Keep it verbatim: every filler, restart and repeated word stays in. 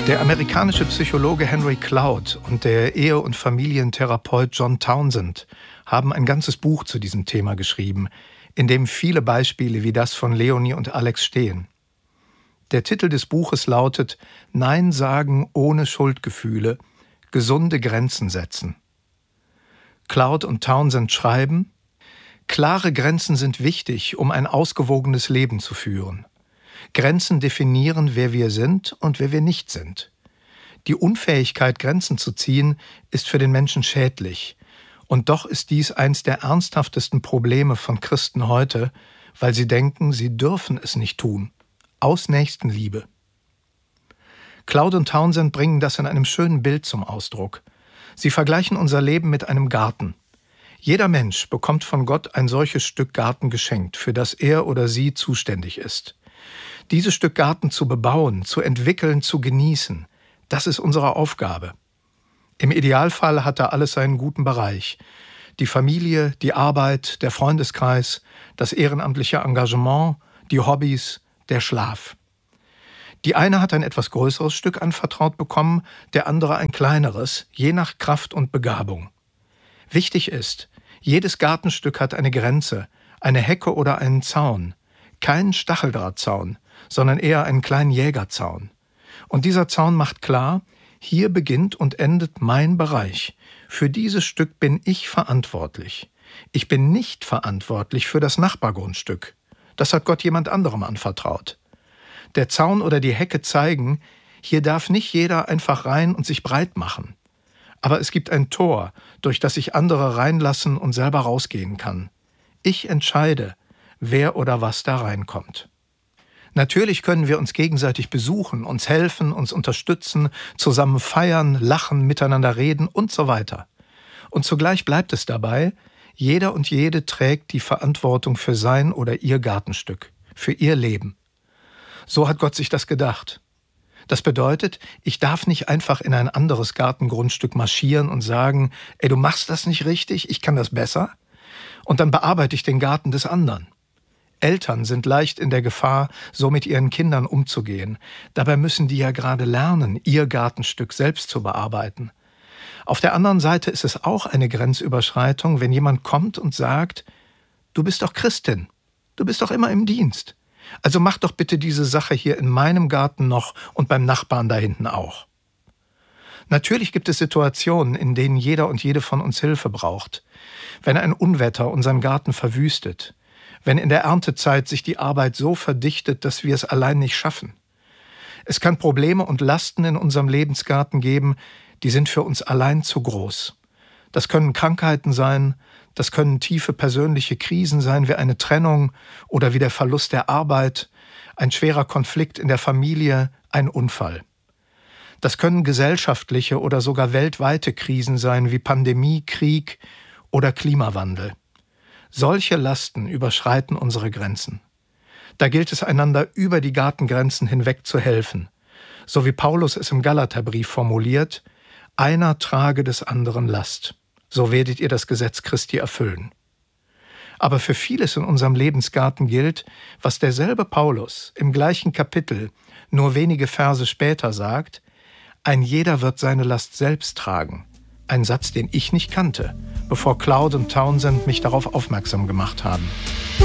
Der amerikanische Psychologe Henry Cloud und der Ehe- und Familientherapeut John Townsend haben ein ganzes Buch zu diesem Thema geschrieben, in dem viele Beispiele wie das von Leonie und Alex stehen. Der Titel des Buches lautet »Nein sagen ohne Schuldgefühle. Gesunde Grenzen setzen«. Cloud und Townsend schreiben: »Klare Grenzen sind wichtig, um ein ausgewogenes Leben zu führen. Grenzen definieren, wer wir sind und wer wir nicht sind. Die Unfähigkeit, Grenzen zu ziehen, ist für den Menschen schädlich. Und doch ist dies eins der ernsthaftesten Probleme von Christen heute, weil sie denken, sie dürfen es nicht tun. Aus Nächstenliebe.« Cloud und Townsend bringen das in einem schönen Bild zum Ausdruck. Sie vergleichen unser Leben mit einem Garten. Jeder Mensch bekommt von Gott ein solches Stück Garten geschenkt, für das er oder sie zuständig ist. Dieses Stück Garten zu bebauen, zu entwickeln, zu genießen, das ist unsere Aufgabe. Im Idealfall hat da alles seinen guten Bereich. Die Familie, die Arbeit, der Freundeskreis, das ehrenamtliche Engagement, die Hobbys, der Schlaf. Die eine hat ein etwas größeres Stück anvertraut bekommen, der andere ein kleineres, je nach Kraft und Begabung. Wichtig ist, jedes Gartenstück hat eine Grenze, eine Hecke oder einen Zaun. Keinen Stacheldrahtzaun, sondern eher einen kleinen Jägerzaun. Und dieser Zaun macht klar, hier beginnt und endet mein Bereich. Für dieses Stück bin ich verantwortlich. Ich bin nicht verantwortlich für das Nachbargrundstück. Das hat Gott jemand anderem anvertraut. Der Zaun oder die Hecke zeigen, hier darf nicht jeder einfach rein und sich breit machen. Aber es gibt ein Tor, durch das ich andere reinlassen und selber rausgehen kann. Ich entscheide, wer oder was da reinkommt. Natürlich können wir uns gegenseitig besuchen, uns helfen, uns unterstützen, zusammen feiern, lachen, miteinander reden und so weiter. Und zugleich bleibt es dabei, jeder und jede trägt die Verantwortung für sein oder ihr Gartenstück, für ihr Leben. So hat Gott sich das gedacht. Das bedeutet, ich darf nicht einfach in ein anderes Gartengrundstück marschieren und sagen, ey, du machst das nicht richtig, ich kann das besser. Und dann bearbeite ich den Garten des anderen. Eltern sind leicht in der Gefahr, so mit ihren Kindern umzugehen. Dabei müssen die ja gerade lernen, ihr Gartenstück selbst zu bearbeiten. Auf der anderen Seite ist es auch eine Grenzüberschreitung, wenn jemand kommt und sagt, du bist doch Christin, du bist doch immer im Dienst. Also mach doch bitte diese Sache hier in meinem Garten noch und beim Nachbarn da hinten auch. Natürlich gibt es Situationen, in denen jeder und jede von uns Hilfe braucht. Wenn ein Unwetter unseren Garten verwüstet, wenn in der Erntezeit sich die Arbeit so verdichtet, dass wir es allein nicht schaffen. Es kann Probleme und Lasten in unserem Lebensgarten geben, die sind für uns allein zu groß. Das können Krankheiten sein, das können tiefe persönliche Krisen sein, wie eine Trennung oder wie der Verlust der Arbeit, ein schwerer Konflikt in der Familie, ein Unfall. Das können gesellschaftliche oder sogar weltweite Krisen sein, wie Pandemie, Krieg oder Klimawandel. Solche Lasten überschreiten unsere Grenzen. Da gilt es einander über die Gartengrenzen hinweg zu helfen. So wie Paulus es im Galaterbrief formuliert, einer trage des anderen Last. So werdet ihr das Gesetz Christi erfüllen. Aber für vieles in unserem Lebensgarten gilt, was derselbe Paulus im gleichen Kapitel nur wenige Verse später sagt, ein jeder wird seine Last selbst tragen. Ein Satz, den ich nicht kannte, bevor Cloud und Townsend mich darauf aufmerksam gemacht haben.